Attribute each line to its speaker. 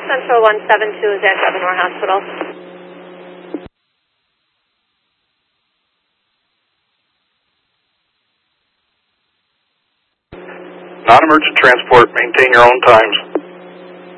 Speaker 1: Central 172 is at Leavenworth Hospital.
Speaker 2: Non-emergent transport, maintain your own times.